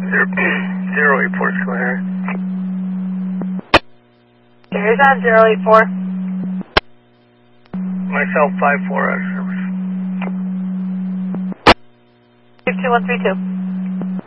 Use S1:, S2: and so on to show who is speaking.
S1: 084 Square.
S2: Here's on 084.
S1: Myself 54 out of service.
S2: 52132.